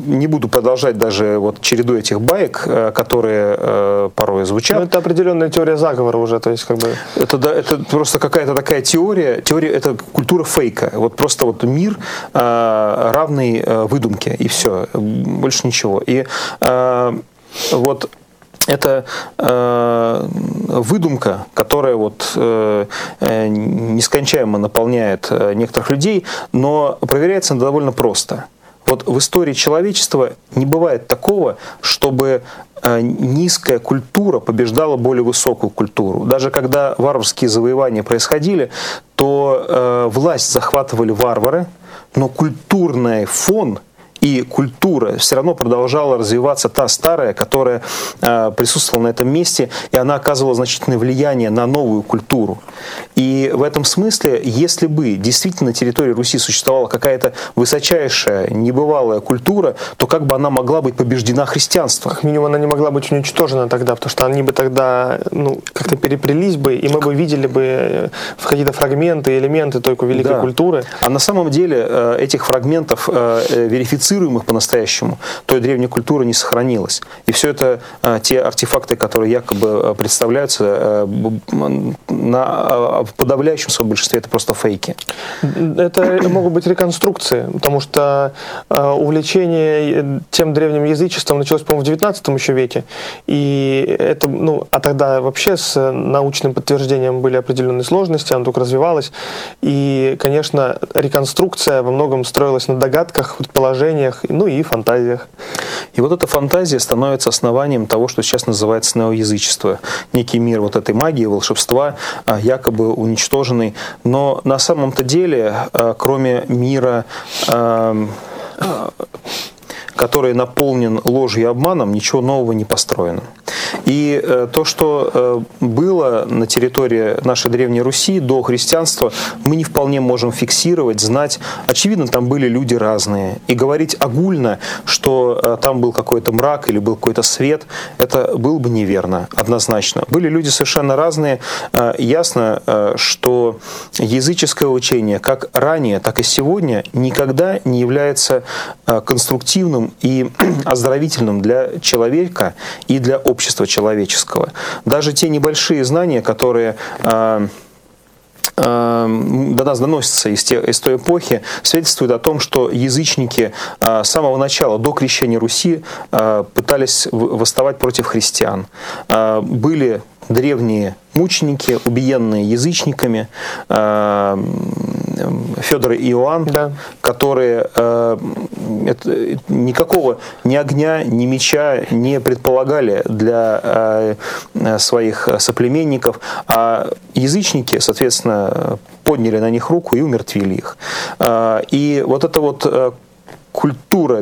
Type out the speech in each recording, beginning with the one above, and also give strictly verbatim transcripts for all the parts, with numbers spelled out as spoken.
не буду продолжать даже вот череду этих баек, которые порой звучат. Но это определенная теория заговора уже, то есть как бы... Это, да, это просто какая-то такая теория, теория, это культура фейка, вот просто вот мир равный выдумке, и все, больше ничего. И вот это э, выдумка, которая вот, э, нескончаемо наполняет некоторых людей, но проверяется она довольно просто. Вот в истории человечества не бывает такого, чтобы э, низкая культура побеждала более высокую культуру. Даже когда варварские завоевания происходили, то э, власть захватывали варвары, но культурный фон и культура все равно продолжала развиваться, та старая, которая э, присутствовала на этом месте, и она оказывала значительное влияние на новую культуру. И в этом смысле, если бы действительно на территории Руси существовала какая-то высочайшая, небывалая культура, то как бы она могла быть побеждена христианством? Как минимум она не могла быть уничтожена тогда, потому что они бы тогда ну, как-то переплелись бы, и мы бы видели бы какие-то фрагменты, элементы только великой да. культуры. А на самом деле э, этих фрагментов э, верифицировать по-настоящему, той древней культуры не сохранилось. И все это а, те артефакты, которые якобы представляются, а, на а, в подавляющем своем большинстве это просто фейки. Это могут быть реконструкции, потому что а, увлечение тем древним язычеством началось, по-моему, в девятнадцатом еще веке. И это, ну, а тогда вообще с научным подтверждением были определенные сложности, оно только развивалось. И, конечно, реконструкция во многом строилась на догадках, предположениях, ну и фантазиях. И вот эта фантазия становится основанием того, что сейчас называется неоязычество. Некий мир вот этой магии, волшебства, якобы уничтоженный. Но на самом-то деле, кроме мира, который наполнен ложью и обманом, ничего нового не построено. И э, то, что э, было на территории нашей Древней Руси до христианства, мы не вполне можем фиксировать, знать. Очевидно, там были люди разные. И говорить огульно, что э, там был какой-то мрак или был какой-то свет, это было бы неверно, однозначно. Были люди совершенно разные. Э, ясно, э, что языческое учение, как ранее, так и сегодня, никогда не является э, конструктивным и оздоровительным для человека и для общества человеческого. Даже те небольшие знания, которые э, э, до нас доносятся из, те, из той эпохи, свидетельствуют о том, что язычники э, с самого начала, до крещения Руси, э, пытались восставать против христиан. Э, были древние мученики, убиенные язычниками, э, Федор и Иоанн, да. которые э, это, никакого ни огня, ни меча не предполагали для э, своих соплеменников, а язычники, соответственно, подняли на них руку и умертвили их. Э, и вот это вот э, культура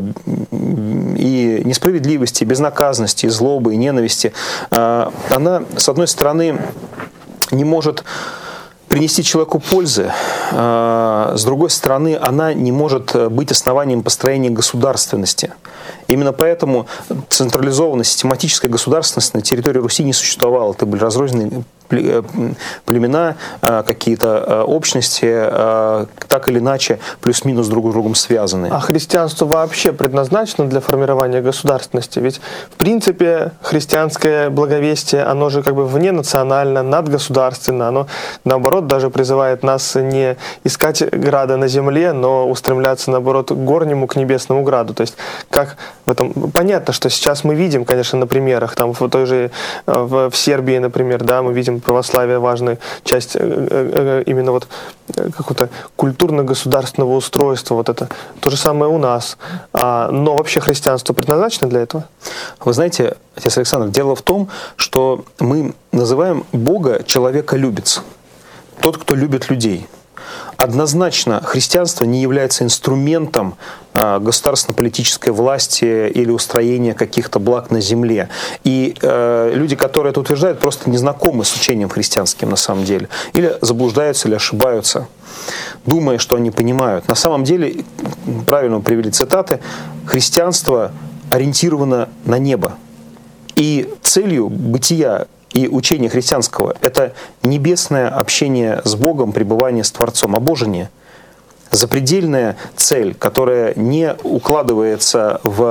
и несправедливости, безнаказанности, злобы и ненависти, э, она, с одной стороны, не может принести человеку пользы, с другой стороны, она не может быть основанием построения государственности. Именно поэтому централизованная систематическая государственность на территории Руси не существовала. Это были разрозненные племена, какие-то общности, так или иначе, плюс-минус друг с другом связаны. А христианство вообще предназначено для формирования государственности? Ведь, в принципе, христианское благовестие, оно же как бы вненационально, надгосударственно, оно, наоборот, даже призывает нас не искать града на земле, но устремляться, наоборот, к горнему, к небесному граду. То есть, как в этом... Понятно, что сейчас мы видим, конечно, на примерах, там, в той же, в, в Сербии, например, да, мы видим православие, важная часть именно вот какого-то культурно-государственного устройства, вот это. То же самое у нас. А, но вообще христианство предназначено для этого? Вы знаете, отец Александр, дело в том, что мы называем Бога человеколюбец. Тот, кто любит людей. Однозначно христианство не является инструментом э, государственно-политической власти или устроения каких-то благ на земле. И э, люди, которые это утверждают, просто не знакомы с учением христианским на самом деле. Или заблуждаются, или ошибаются, думая, что они понимают. На самом деле, правильно привели цитаты, христианство ориентировано на небо. И целью бытия и учение христианского – это небесное общение с Богом, пребывание с Творцом, обожение. Запредельная цель, которая не укладывается в